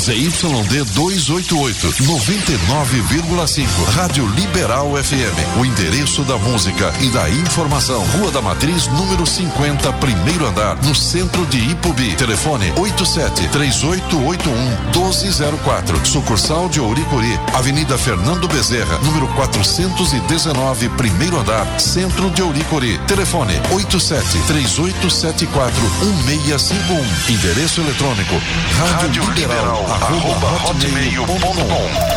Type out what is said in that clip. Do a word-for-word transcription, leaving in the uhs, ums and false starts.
Z Y D duzentos e oitenta e oito, noventa e nove vírgula cinco. Rádio Liberal F M. O endereço da música e da informação. Rua da Matriz, número cinquenta, primeiro andar, no centro de Ipubi. Telefone oito sete três oito oito um um dois zero quatro. Sucursal de Ouricuri, Avenida Fernando Bezerra, número quatrocentos e dezenove, primeiro andar, centro de Ouricuri. Telefone oito sete três oito sete quatro um seis cinco um. Endereço eletrônico rádio liberal arroba hotmail ponto com.